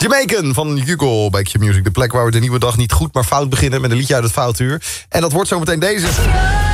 Jamaican van Hugo bij Q-Music. De plek waar we de nieuwe dag niet goed, maar fout beginnen met een liedje uit het Foutuur. En dat wordt zometeen deze.